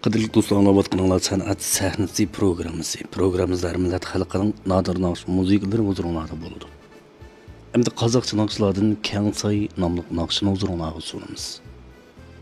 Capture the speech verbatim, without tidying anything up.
Qadrli do'stlar, anlayotganlar san'at sahnasi programmasi. Programmamizda millat xalqining nodir naqsh musiqalari huzurlarda bo'ladi. Endi qozoqcha naqshlardan Kang Soy nomli naqshni huzurlarga sunamiz.